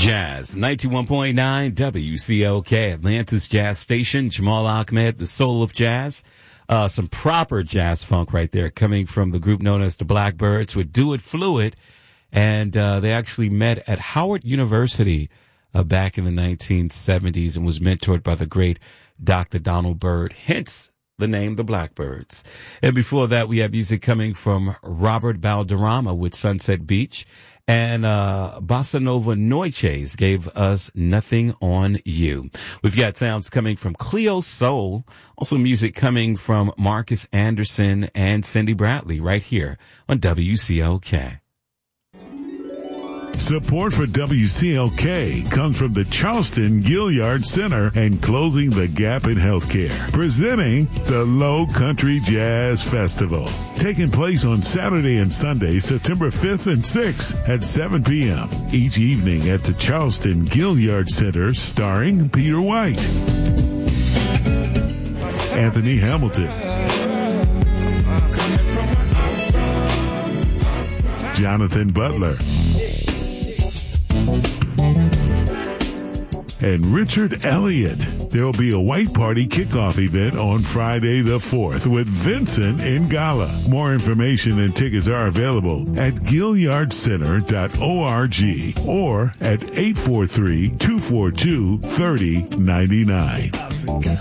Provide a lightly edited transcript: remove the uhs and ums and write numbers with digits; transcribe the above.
Jazz, 91.9 WCLK, Atlanta's jazz station. Jamal Ahmed, the soul of jazz. Some proper jazz funk right there coming from the group known as the Blackbyrds with Do It Fluid. And they actually met at Howard University back in the 1970s and was mentored by the great Dr. Donald Byrd, hence the name The Blackbyrds. And before that, we have music coming from Robert Valderrama with Sunset Beach. And Bossa Nova Noiches gave us Nothing on You. We've got sounds coming from Cleo Soul, also music coming from Marcus Anderson and Cindy Bradley right here on WCLK. Support for WCLK comes from the Charleston Gilliard Center and Closing the Gap in Healthcare, presenting the Low Country Jazz Festival, taking place on Saturday and Sunday, September 5th and 6th at 7 p.m. each evening at the Charleston Gilliard Center, starring Peter White, Anthony Hamilton, Jonathan Butler, and Richard Elliott. There will be a white party kickoff event on Friday the 4th with Vincent Ingala. More information and tickets are available at GilliardCenter.org or at 843-242-3099.